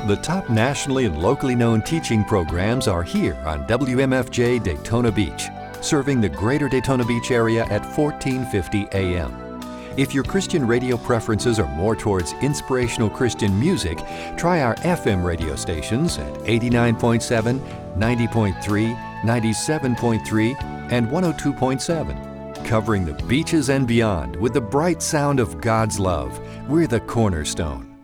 The top nationally and locally known teaching programs are here on WMFJ Daytona Beach, serving the greater Daytona Beach area at 1450 AM. If your Christian radio preferences are more towards inspirational Christian music, try our FM radio stations at 89.7, 90.3, 97.3, and 102.7. Covering the beaches and beyond with the bright sound of God's love, we're the Cornerstone.